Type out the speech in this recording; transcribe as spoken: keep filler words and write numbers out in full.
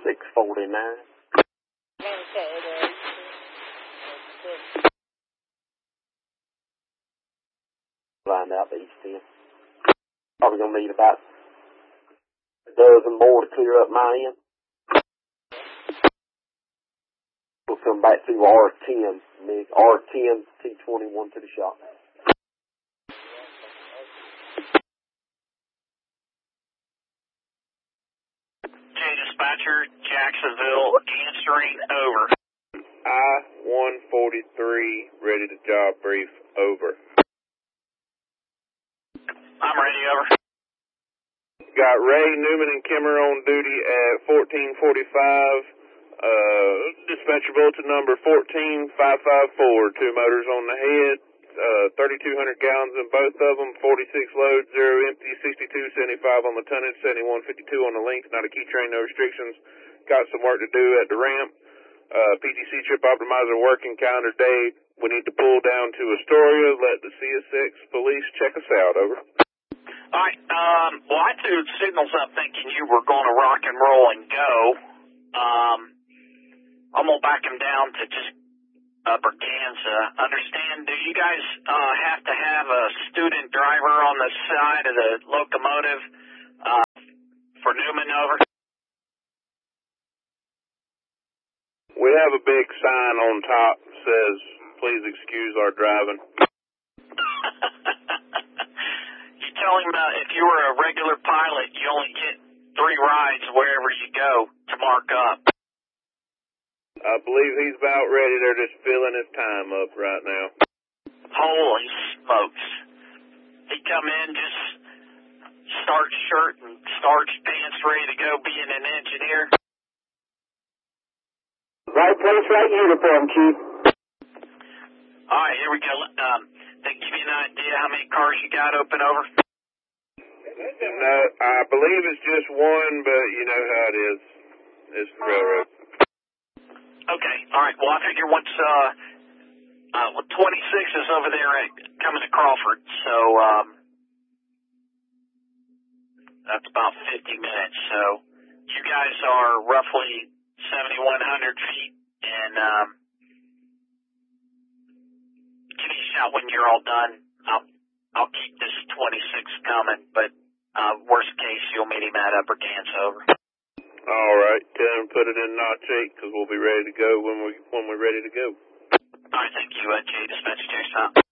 six forty-nine. Find out the east end. Probably gonna need about a dozen more to clear up my end. We'll come back through R ten, Nick. R ten, T twenty-one to the shop. J Dispatcher, Jacksonville, answering, over. I one forty-three, ready to job brief, over. I'm ready, over. Got Ray, Newman, and Kimmer on duty at fourteen forty-five. Uh, dispatcher bulletin number fourteen five five four. Two motors on the head, uh, thirty-two hundred gallons in both of them, forty-six loads, zero empty, sixty-two seventy-five on the tonnage, seventy-one fifty-two on the length, not a key train, no restrictions. Got some work to do at the ramp. Uh, P T C trip optimizer working, calendar date. We need to pull down to Astoria, let the C S X police check us out, over. All right, um, well, I threw signals up thinking you were going to rock and roll and go. Um, I'm going to back him down to just Upper Kansas. Understand, do you guys uh, have to have a student driver on the side of the locomotive uh, for Newman, over? We have a big sign on top that says, please excuse our driving. You tell him uh, if you were a regular pilot, you only get three rides wherever you go to mark up. I believe he's about ready. They're just filling his time up right now. Holy smokes. He come in, just starch shirt and starch pants, ready to go being an engineer. Right place, right uniform, Chief. All right, here we go. Um, they give you an idea how many cars you got open, over? No, I believe it's just one, but you know how it is. It's the railroad. Okay, all right. Well, I figure once uh, uh, well, twenty-six is over there at, coming to Crawford, so um, that's about fifty minutes. So you guys are roughly seventy-one hundred feet, and um, give me a shout when you're all done. I'll I'll keep this twenty-six coming, but uh, worst case, you'll meet him at Upper Kansas, over. All right, tell him put it in notch eight because we'll be ready to go when we when we're ready to go. All right, thank you, uh, J Dispatcher, Jason.